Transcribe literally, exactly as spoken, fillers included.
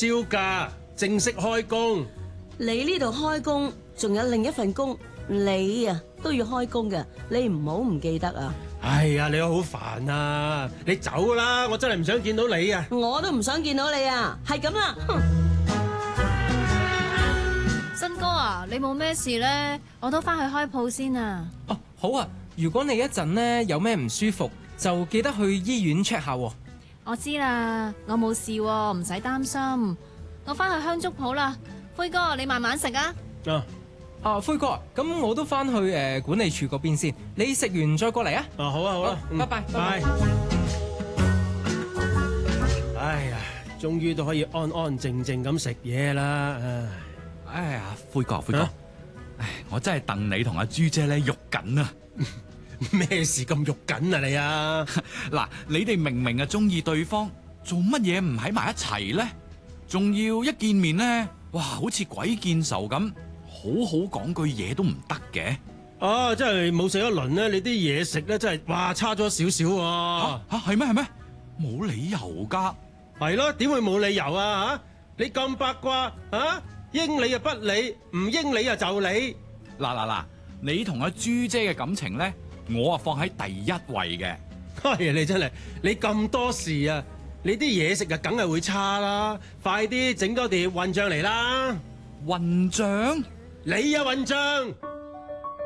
銷假，正式開工。 你呢度開工，仲有另一份工，你啊都要開工嘅，你唔好唔記得啊！ 哎呀，你好煩啊！你走啦，我真係唔想見到你啊！ 我都唔想見到你啊，係咁啦。 新哥啊，你冇咩事咧？我都翻去開鋪先啊。 哦，好啊！如果你一陣咧有咩唔舒服，就記得去醫院 check 下喎。 我知啦，我冇事喎，唔使擔心。我翻去香燭鋪啦。輝哥，你慢慢食啊。 啊啊，輝哥，咁我都翻去誒、呃、管理處嗰邊先。你食完再過嚟啊。 啊，好啊，好啊， 好拜拜拜拜。哎呀，終於都可以安安靜靜咁食嘢啦。唉， 哎呀，輝哥，輝哥， 啊唉，我真係戥你同阿朱姐咧喐緊啊！ 咩事咁肉緊啊你啊？ 嗱，你哋明明啊中意對方，做乜嘢唔喺埋一齊咧？仲要一見面咧，哇，好似鬼見仇咁，好好講句嘢都唔得嘅。 啊，真係冇食一輪咧，你啲嘢食咧真係哇差咗少少喎。 吓吓係咩係咩？冇理由噶。 係咯，點會冇理由啊？吓，你咁八卦啊？應你又不理，唔應你又就理。 嗱嗱嗱，你同阿朱姐嘅感情咧，我啊放喺第一位嘅。 哎呀，你真係你咁多事啊！你啲嘢食啊，梗係會差啦！快啲整多碟混醬嚟啦！ 混醬？ 你啊混醬！